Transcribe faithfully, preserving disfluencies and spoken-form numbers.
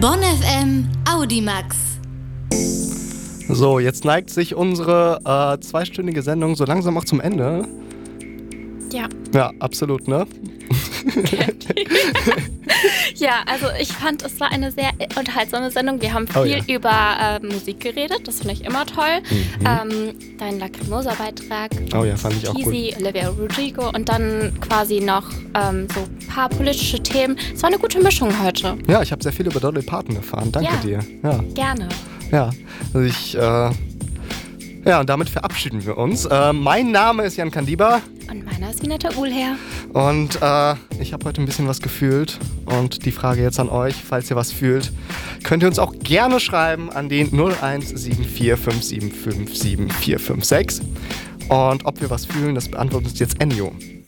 Bonn F M Audimax. So, jetzt neigt sich unsere äh, zweistündige Sendung so langsam auch zum Ende. Ja. Ja, absolut, ne? Ja, also ich fand, es war eine sehr unterhaltsame Sendung. Wir haben viel Oh, ja. über äh, Musik geredet, das finde ich immer toll. Mhm. Ähm, dein Lacrimosa-Beitrag, Oh ja, fand ich auch gut. Easy, Olivia Rodrigo und dann quasi noch ähm, so ein paar politische Themen. Es war eine gute Mischung heute. Ja, ich habe sehr viel über Dolly Parton erfahren. Danke Ja. dir. Ja, Gerne. ja. Also ich, äh, ja, und damit verabschieden wir uns. Äh, mein Name ist Jan Kandiba. Und meiner ist Vineta Uhlherr. Und äh, ich habe heute ein bisschen was gefühlt. Und die Frage jetzt an euch, falls ihr was fühlt, könnt ihr uns auch gerne schreiben an den null eins sieben vier fünf sieben fünf sieben vier fünf sechs. Und ob wir was fühlen, das beantwortet uns jetzt Ennio.